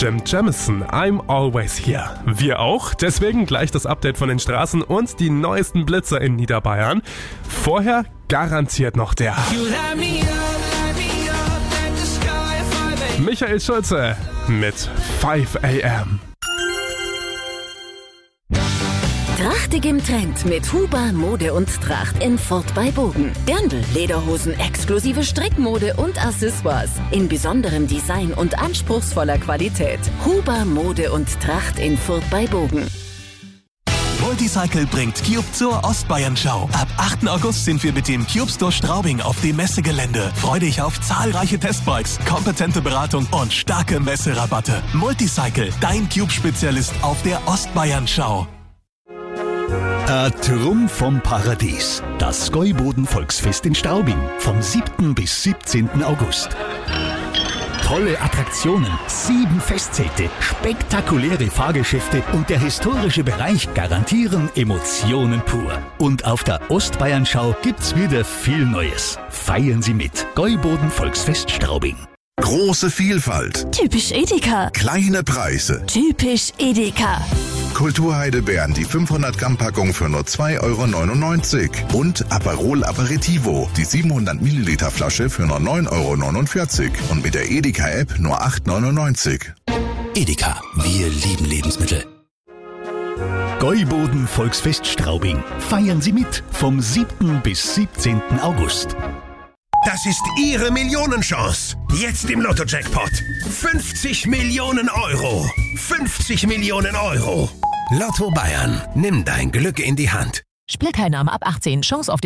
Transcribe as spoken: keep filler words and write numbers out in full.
Jim Jamison, I'm always here. Wir auch, deswegen gleich das Update von den Straßen und die neuesten Blitzer in Niederbayern. Vorher garantiert noch der Michael Schulze mit five a m. Trachtig im Trend mit Huber Mode und Tracht in Furt bei Bogen. Dirndl, Lederhosen, exklusive Strickmode und Accessoires in besonderem Design und anspruchsvoller Qualität. Huber Mode und Tracht in Furt bei Bogen. Multicycle bringt Cube zur Ostbayern-Schau. Ab achten August sind wir mit dem Cube Store Straubing auf dem Messegelände. Freu dich auf zahlreiche Testbikes, kompetente Beratung und starke Messerabatte. Multicycle, dein Cube-Spezialist auf der Ostbayern-Schau. Ein Trumm vom Paradies. Das Gäuboden-Volksfest in Straubing vom siebten bis siebzehnten August. Tolle Attraktionen, sieben Festzelte, spektakuläre Fahrgeschäfte und der historische Bereich garantieren Emotionen pur. Und auf der Ostbayern-Schau gibt's wieder viel Neues. Feiern Sie mit. Gäuboden-Volksfest Straubing. Große Vielfalt. Typisch Edeka. Kleine Preise. Typisch Edeka. Kulturheidelbeeren, die fünfhundert Gramm Packung für nur zwei Euro neunundneunzig. Und Aperol Aperitivo, die siebenhundert Milliliter Flasche für nur neun Euro neunundvierzig. Und mit der Edeka-App nur acht Euro neunundneunzig. Edeka, wir lieben Lebensmittel. Gäuboden Volksfest Straubing. Feiern Sie mit vom siebten bis siebzehnten August. Das ist Ihre Millionenchance. Jetzt im Lotto-Jackpot. fünfzig Millionen Euro. fünfzig Millionen Euro. Lotto Bayern. Nimm dein Glück in die Hand. Spielteilnahme ab achtzehn. Chance auf den